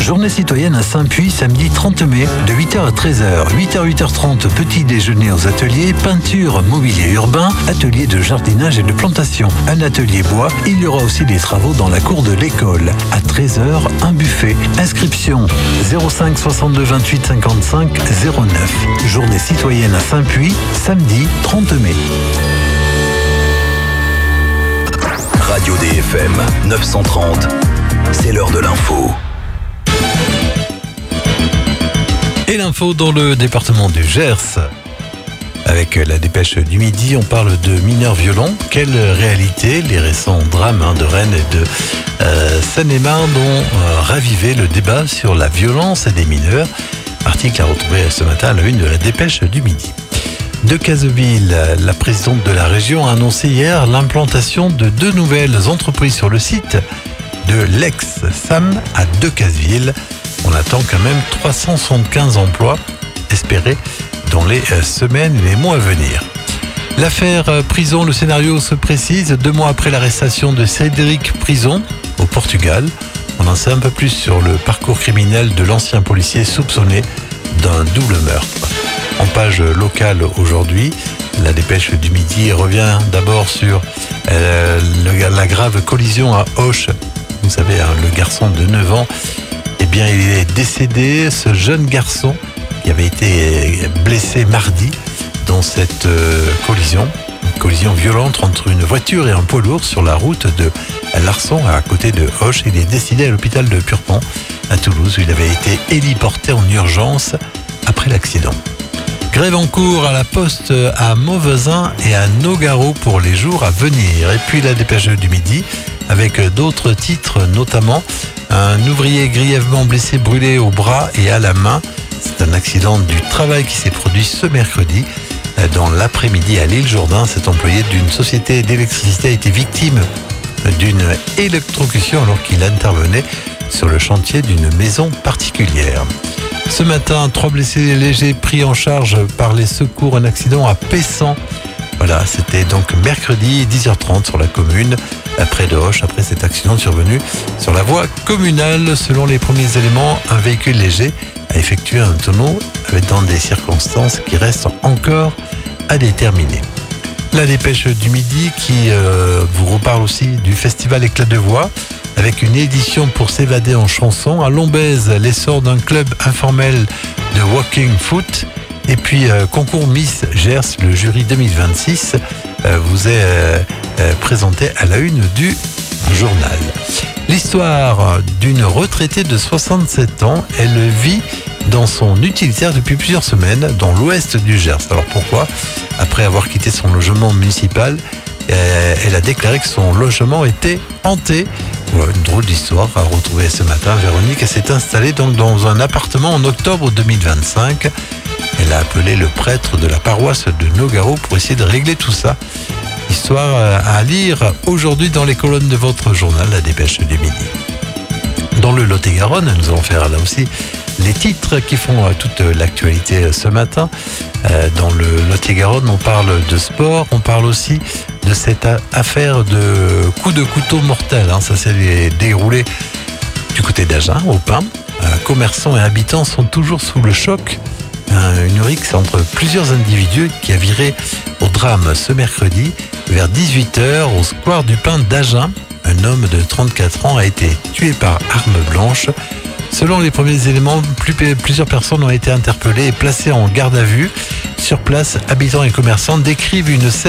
Journée citoyenne à Saint-Puy, samedi 30 mai, de 8h à 13h. 8h30, petit déjeuner aux ateliers, peinture, mobilier urbain, atelier de jardinage et de plantation, un atelier bois. Il y aura aussi des travaux dans la cour de l'école. À 13h, un buffet. Inscription 05 62 28 55 09. Journée citoyenne à Saint-Puy, samedi 30 mai. Radio DFM 930, c'est l'heure de l'info. Et l'info dans le département du Gers. Avec la dépêche du midi, on parle de mineurs violents. Quelle réalité les récents drames de Rennes et de Seine-et-Marne ont ravivé le débat sur la violence des mineurs. Article à retrouver ce matin à la une de la dépêche du midi. De Cazeville, la présidente de la région a annoncé hier l'implantation de 2 nouvelles entreprises sur le site de l'ex-SAM à Decazeville. On attend quand même 375 emplois espérés dans les semaines et les mois à venir. L'affaire Prison, le scénario se précise 2 mois après l'arrestation de Cédric Prison au Portugal. On en sait un peu plus sur le parcours criminel de l'ancien policier soupçonné d'un double meurtre. En page locale aujourd'hui, la dépêche du midi revient d'abord sur la grave collision à Auch. Vous savez, le garçon de 9 ans, eh bien, il est décédé. Ce jeune garçon qui avait été blessé mardi dans cette collision. Une collision violente entre une voiture et un poids lourd sur la route de Larçon, à côté de Auch. Il est décédé à l'hôpital de Purpan, à Toulouse, où il avait été héliporté en urgence après l'accident. Grève en cours à la Poste à Mauvezin et à Nogaro pour les jours à venir. Et puis la dépêche du midi avec d'autres titres, notamment un ouvrier grièvement blessé, brûlé au bras et à la main. C'est un accident du travail qui s'est produit ce mercredi dans l'après-midi à l'île Jourdain. Cet employé d'une société d'électricité a été victime d'une électrocution alors qu'il intervenait sur le chantier d'une maison particulière. Ce matin, 3 blessés légers pris en charge par les secours. Un accident à Pessan. Voilà, c'était donc mercredi 10h30 sur la commune, près de Auch, après cet accident survenu sur la voie communale. Selon les premiers éléments, un véhicule léger a effectué un tonneau dans des circonstances qui restent encore à déterminer. La dépêche du midi qui vous reparle aussi du festival Éclat de voix, avec une édition pour s'évader en chanson. À Lombez, l'essor d'un club informel de walking foot. Et puis, concours Miss Gers, le jury 2026, vous est présenté à la une du journal. L'histoire d'une retraitée de 67 ans, elle vit dans son utilitaire depuis plusieurs semaines dans l'ouest du Gers. Alors pourquoi ? Après avoir quitté son logement municipal, elle a déclaré que son logement était hanté. Voilà, une drôle d'histoire à retrouver ce matin. Véronique s'est installée donc dans un appartement en octobre 2025. Elle a appelé le prêtre de la paroisse de Nogaro pour essayer de régler tout ça. Histoire à lire aujourd'hui dans les colonnes de votre journal, la dépêche du midi. Dans le Lot-et-Garonne, nous allons faire là aussi les titres qui font toute l'actualité ce matin. Dans le Lot-et-Garonne, on parle de sport, on parle aussi de cette affaire de coup de couteau mortel. Ça s'est déroulé du côté d'Agen, au Pin. Commerçants et habitants sont toujours sous le choc. Une rixe entre plusieurs individus qui a viré au drame ce mercredi vers 18h au square du Pin d'Agen. Un homme de 34 ans a été tué par arme blanche. Selon les premiers éléments, plusieurs personnes ont été interpellées et placées en garde à vue. Sur place, habitants et commerçants décrivent une scène